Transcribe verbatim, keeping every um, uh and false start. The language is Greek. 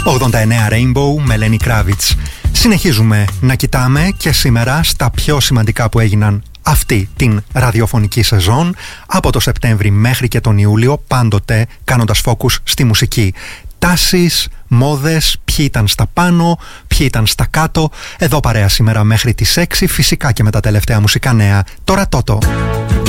ογδόντα εννέα Rainbow με Lenny Kravitz. Συνεχίζουμε να κοιτάμε και σήμερα στα πιο σημαντικά που έγιναν αυτή την ραδιοφωνική σεζόν, από το Σεπτέμβρη μέχρι και τον Ιούλιο, πάντοτε κάνοντας focus στη μουσική. Τάσεις, μόδες, ποιοι ήταν στα πάνω, ποιοι ήταν στα κάτω. Εδώ παρέα σήμερα μέχρι τις έξι, φυσικά και με τα τελευταία μουσικά νέα. Τώρα τότο.